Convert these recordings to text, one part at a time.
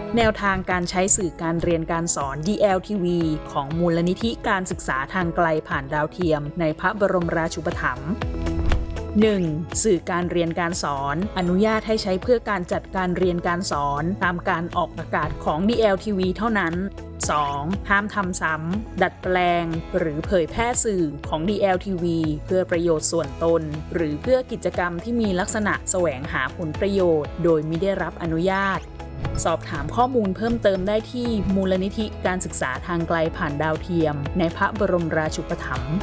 แนวทางการใช้สื่อการเรียนการสอน DLTV ของมูลนิธิการศึกษาทางไกลผ่านดาวเทียมในพระบรมราชูปถัมภ์ 1. สื่อการเรียนการสอนอนุญาตให้ใช้เพื่อการจัดการเรียนการสอนตามการออกอากาศของ DLTV เท่านั้น 2. ห้ามทำซ้ำดัดแปลงหรือเผยแพร่สื่อของ DLTV เพื่อประโยชน์ส่วนตนหรือเพื่อกิจกรรมที่มีลักษณะแสวงหาผลประโยชน์โดยมิได้รับอนุญาตสอบถามข้อมูลเพิ่มเติมได้ที่มูลนิธิการศึกษาทางไกลผ่านดาวเทียมในพระบรมราชูปถัมภ์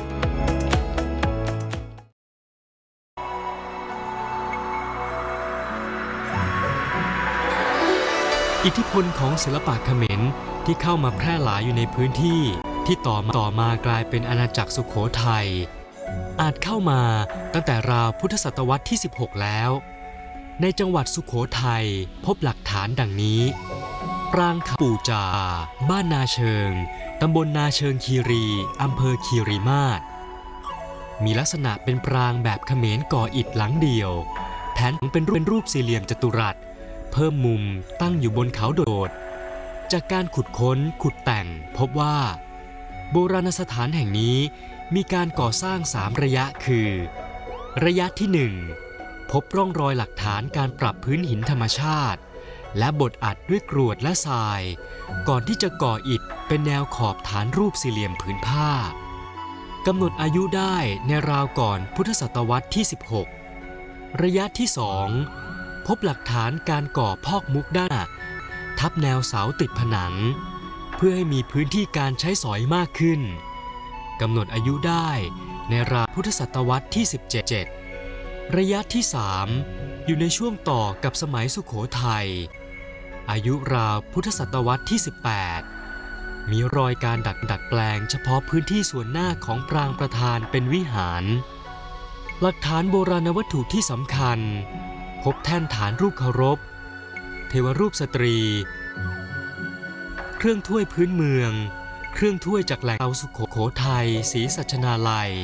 อิทธิพลของศิลปะเขมรที่เข้ามาแพร่หลายอยู่ในพื้นที่ที่ต่อมากลายเป็นอาณาจักรสุโขทัยอาจเข้ามาตั้งแต่ราวพุทธศตวรรษที่ 16 แล้วในจังหวัดสุโขทัยพบหลักฐานดังนี้ปรางเขาปู่จาบ้านนาเชิงตำบลนาเชิงคีรีอำเภอคีรีมาศมีลักษณะเป็นปรางแบบเขมรก่ออิฐหลังเดียวแผนเป็นรูปสี่เหลี่ยมจัตุรัสเพิ่มมุมตั้งอยู่บนเขาโดดจากการขุดค้นขุดแต่งพบว่าโบราณสถานแห่งนี้มีการก่อสร้าง3ระยะคือระยะที่1พบร่องรอยหลักฐานการปรับพื้นหินธรรมชาติและบดอัดด้วยกรวดและทรายก่อนที่จะก่ออิฐเป็นแนวขอบฐานรูปสี่เหลี่ยมผืนผ้ากำหนดอายุได้ในราวก่อนพุทธศตวรรษที่ 16ระยะที่2พบหลักฐานการก่อพอกมุกด้านทับแนวเสาติดผนังเพื่อให้มีพื้นที่การใช้สอยมากขึ้นกำหนดอายุได้ในราวพุทธศตวรรษที่ 17ระยะที่3อยู่ในช่วงต่อกับสมัยสุโขทัยอายุราวพุทธศตวรรษที่ 18มีรอยการดัดแปลงเฉพาะพื้นที่ส่วนหน้าของปรางประธานเป็นวิหารหลักฐานโบราณวัตถุที่สำคัญพบแท่นฐานรูปเคารพเทวรูปสตรีเครื่องถ้วยพื้นเมืองเครื่องถ้วยจากแหล่งเอาสุโขทัยศรีสัชนาลัย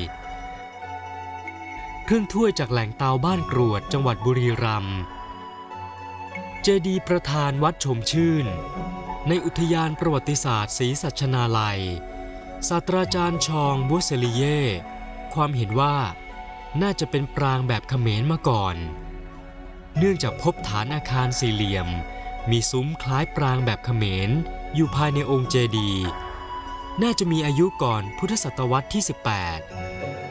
เครื่องถ้วยจากแหล่งเตาบ้านกรวดจังหวัดบุรีรัมย์เจดีย์ประธานวัดชมชื่นในอุทยานประวัติศาสตร์ศรีสัชนาลัยศาสตราจารย์ชองบุเซลีเย่ความเห็นว่าน่าจะเป็นปรางแบบเขมรมาก่อนเนื่องจากพบฐานอาคารสี่เหลี่ยมมีซุ้มคล้ายปรางแบบเขมรอยู่ภายในองค์เจดีย์น่าจะมีอายุก่อนพุทธศตวรรษที่ 18